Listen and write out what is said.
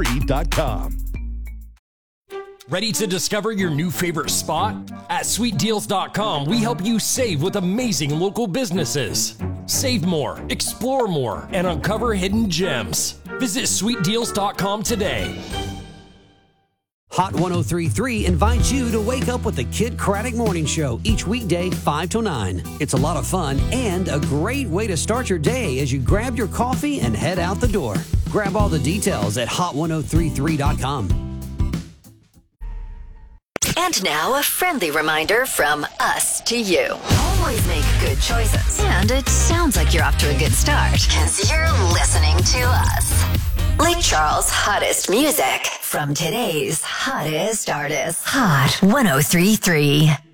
sweetdeals.com. Ready to discover your new favorite spot? At sweetdeals.com, we help you save with amazing local businesses. Save more, explore more, and uncover hidden gems. Visit sweetdeals.com today. Hot 103.3 invites you to wake up with the Kid Craddock Morning Show each weekday 5 to 9. It's a lot of fun and a great way to start your day as you grab your coffee and head out the door. Grab all the details at hot1033.com. And now a friendly reminder from us to you. Always make good choices. And it sounds like you're off to a good start because you're listening to us. Lake Charles' hottest music from today's hottest artists. Hot 103.3.